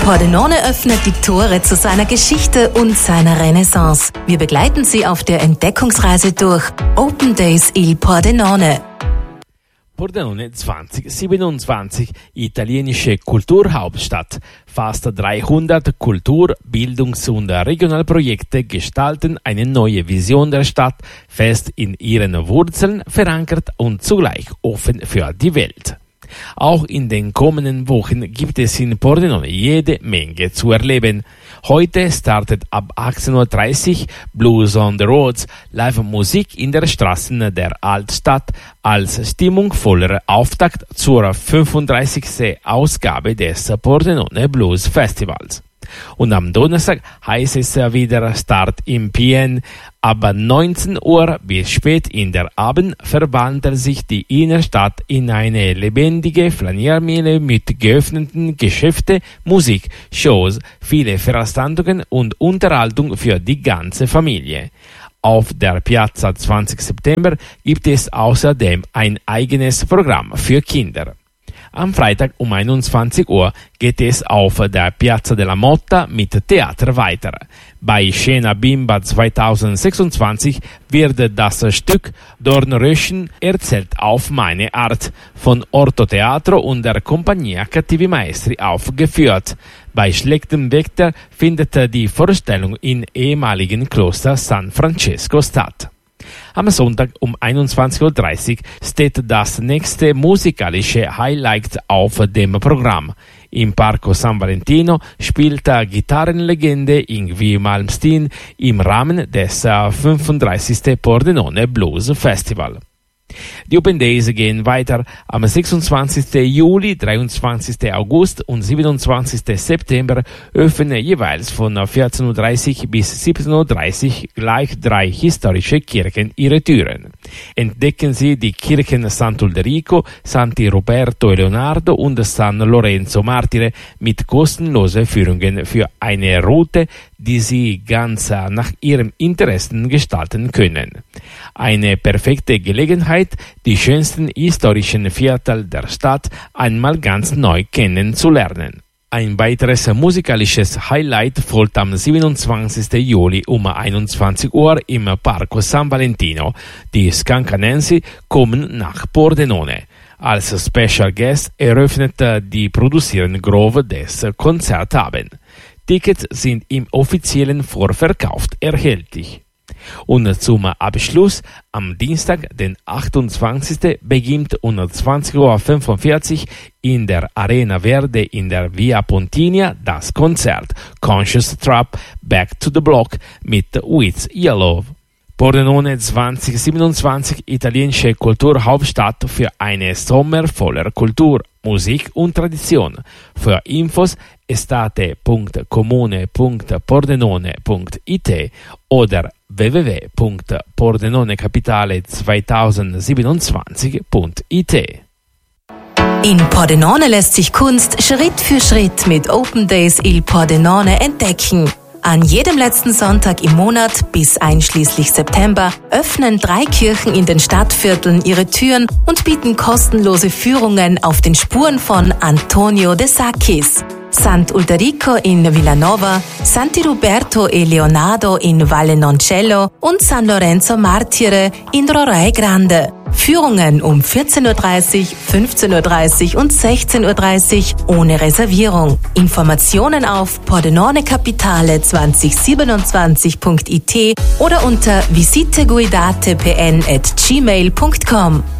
Pordenone öffnet die Tore zu seiner Geschichte und seiner Renaissance. Wir begleiten Sie auf der Entdeckungsreise durch Open Days Il Pordenone. Pordenone 2027, italienische Kulturhauptstadt. Fast 300 Kultur-, Bildungs- und Regionalprojekte gestalten eine neue Vision der Stadt, fest in ihren Wurzeln verankert und zugleich offen für die Welt. Auch in den kommenden Wochen gibt es in Pordenone jede Menge zu erleben. Heute startet ab 18:30 Uhr Blues on the Roads, Live-Musik in der Straßen der Altstadt als stimmungsvoller Auftakt zur 35. Ausgabe des Pordenone Blues Festivals. Und am Donnerstag heißt es wieder Start im PN. Ab 19 Uhr bis spät in der Abend verwandelt sich die Innenstadt in eine lebendige Flaniermeile mit geöffneten Geschäften, Musik, Shows, viele Veranstaltungen und Unterhaltung für die ganze Familie. Auf der Piazza 20. September gibt es außerdem ein eigenes Programm für Kinder. Am Freitag um 21 Uhr geht es auf der Piazza della Motta mit Theater weiter. Bei Scena Bimba 2026 wird das Stück Dornröschen erzählt auf meine Art von Orto Teatro und der Compagnia Cattivi Maestri aufgeführt. Bei schlechtem Wetter findet die Vorstellung im ehemaligen Kloster San Francesco statt. Am Sonntag um 21:30 Uhr steht das nächste musikalische Highlight auf dem Programm. Im Parco San Valentino spielt Gitarrenlegende Yngwie Malmsteen im Rahmen des 35. Pordenone Blues Festival. Die Open Days gehen weiter am 26. Juli, 23. August und 27. September öffnen jeweils von 14:30 Uhr bis 17:30 Uhr gleich 3 historische Kirchen ihre Türen. Entdecken Sie die Kirchen Sant'Ulderico, Santi Roberto e Leonardo und San Lorenzo Martire mit kostenlosen Führungen für eine Route, die Sie ganz nach Ihrem Interessen gestalten können. Eine perfekte Gelegenheit, die schönsten historischen Viertel der Stadt einmal ganz neu kennenzulernen. Ein weiteres musikalisches Highlight folgt am 27. Juli um 21 Uhr im Parco San Valentino. Die Scancanensi kommen nach Pordenone. Als Special Guest eröffnet die Produzieren Grove des Konzertabend. Tickets sind im offiziellen Vorverkauf erhältlich. Und zum Abschluss am Dienstag, den 28. beginnt um 20:45 Uhr in der Arena Verde in der Via Pontinia das Konzert Conscious Trap Back to the Block mit With Yellow. Pordenone 2027, italienische Kulturhauptstadt für einen Sommer voller Kultur, Musik und Tradition. Für Infos estate.comune.pordenone.it oder www.pordenonecapitale2027.it. In Pordenone lässt sich Kunst Schritt für Schritt mit Open Days Il Pordenone entdecken. An jedem letzten Sonntag im Monat bis einschließlich September öffnen 3 Kirchen in den Stadtvierteln ihre Türen und bieten kostenlose Führungen auf den Spuren von Antonio de Sacchis. Sant'Ulderico in Villanova, Santi Roberto e Leonardo in Valle Noncello und San Lorenzo Martire in Rorae Grande. Führungen um 14:30 Uhr, 15:30 Uhr und 16:30 Uhr ohne Reservierung. Informationen auf pordenonecapitale2027.it oder unter visiteguidatepn@gmail.com.